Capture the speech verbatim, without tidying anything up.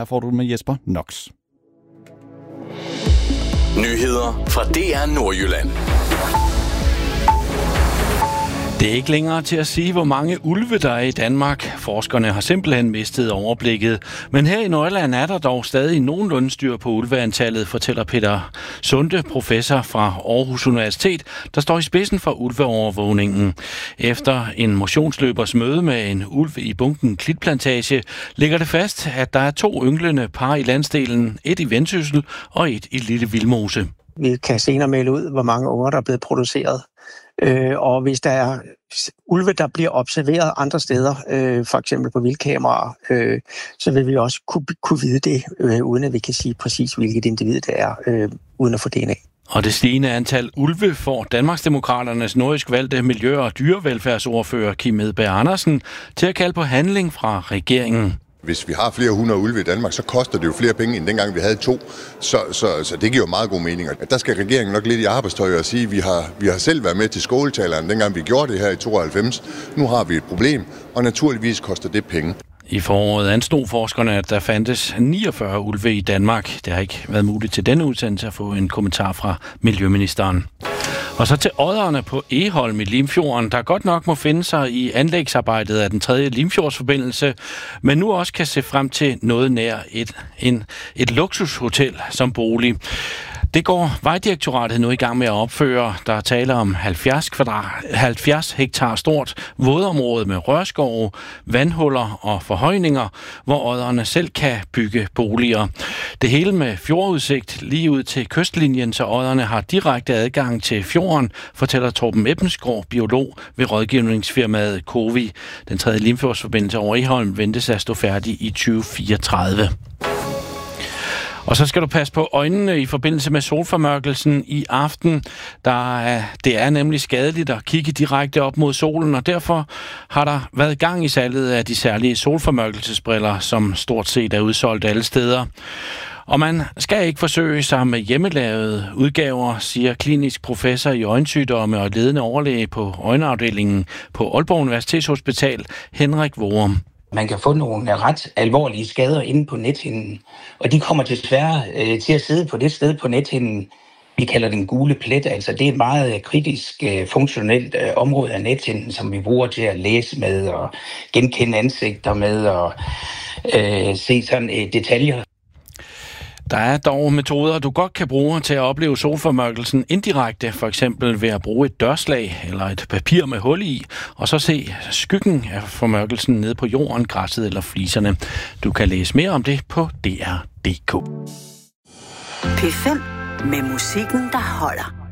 Her får du med Jesper Knox. Nyheder fra D R Nordjylland. Det er ikke længere til at sige, hvor mange ulve der er i Danmark. Forskerne har simpelthen mistet overblikket. Men her i Nordjylland er der dog stadig nogenlunde styr på ulveantallet, fortæller Peter Sunde, professor fra Aarhus Universitet, der står i spidsen for ulveovervågningen. Efter en motionsløbers møde med en ulv i Bunken Klitplantage, ligger det fast, at der er to ynglende par i landsdelen, et i Vendsyssel og et i Lille Vildmose. Vi kan senere melde ud, hvor mange unger, der er blevet produceret. Øh, og hvis der er ulve, der bliver observeret andre steder, øh, for eksempel på vildkameraer, øh, så vil vi også kunne, kunne vide det, øh, uden at vi kan sige præcis, hvilket individ det er, øh, uden at få D N A. Og det stigende antal ulve får Danmarksdemokraternes nordjysk valgte miljø- og dyrevelfærdsordfører Kim Edberg Andersen til at kalde på handling fra regeringen. Hvis vi har flere hundrede ulve i Danmark, så koster det jo flere penge, end dengang vi havde to. Så, så, så det giver jo meget gode meninger. Der skal regeringen nok lidt i arbejdstøj og sige, at vi har, vi har selv været med til skoletaleren, dengang vi gjorde det her i tooghalvfems. Nu har vi et problem, og naturligvis koster det penge. I foråret anslog forskerne, at der fandtes niogfyrre ulve i Danmark. Det har ikke været muligt til denne udsendelse at få en kommentar fra miljøministeren. Og så til odderne på Egholm i Limfjorden, der godt nok må finde sig i anlægsarbejdet af den tredje Limfjordsforbindelse, men nu også kan se frem til noget nær et, en, et luksushotel som bolig. Det går Vejdirektoratet nu i gang med at opføre. Der er tale om halvfjerds, kvadrat, halvfjerds hektar stort vådområde med rørskove, vandhuller og forhøjninger, hvor odderne selv kan bygge boliger. Det hele med fjordudsigt lige ud til kystlinjen, så odderne har direkte adgang til fjorden, fortæller Torben Ebbensgaard, biolog ved rådgivningsfirmaet Covi. Den tredje Limfjordsforbindelse over Egholm ventes at stå færdig i tyve fireogtredive. Og så skal du passe på øjnene i forbindelse med solformørkelsen i aften. Der er, det er nemlig skadeligt at kigge direkte op mod solen, og derfor har der været gang i salget af de særlige solformørkelsesbriller, som stort set er udsolgt alle steder. Og man skal ikke forsøge sig med hjemmelavede udgaver, siger klinisk professor i øjensygdomme og ledende overlæge på øjenafdelingen på Aalborg Universitetshospital, Henrik Vorum. Man kan få nogle ret alvorlige skader inde på nethinden, og de kommer desværre øh, til at sidde på det sted på nethinden, vi kalder den gule plet. Altså det er et meget kritisk, øh, funktionelt øh, område af nethinden, som vi bruger til at læse med og genkende ansigter med og øh, se sådan øh, detaljer. Der er dog metoder, du godt kan bruge til at opleve solformørkelsen indirekte, for eksempel ved at bruge et dørslag eller et papir med hul i, og så se skyggen af formørkelsen nede på jorden, græsset eller fliserne. Du kan læse mere om det på D R punktum D K. P fem med musikken, der holder.